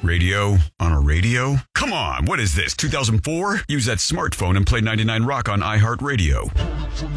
Radio on a radio? Come on, what is this, 2004? Use that smartphone and play 99 Rock on iHeartRadio.